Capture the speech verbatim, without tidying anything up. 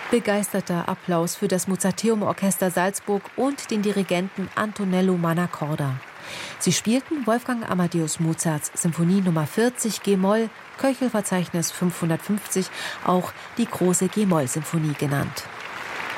Begeisterter Applaus für das Mozarteum-Orchester Salzburg und den Dirigenten Antonello Mannacorda. Sie spielten Wolfgang Amadeus Mozarts Symphonie Nummer vierzig G-Moll, Köchelverzeichnis fünfhundertfünfzig, auch die große G-Moll-Symphonie genannt.